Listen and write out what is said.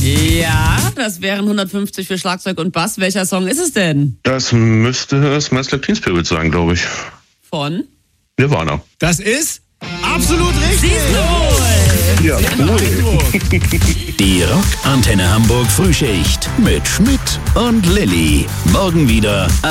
Ja, das wären 150 für Schlagzeug und Bass. Welcher Song ist es denn? Das müsste Smells Like Teen Spirit sein, glaube ich. Von? Nirvana. Das ist absolut richtig. Ja, cool. Die Rock Antenne Hamburg Frühschicht mit Schmidt und Lilly. Morgen wieder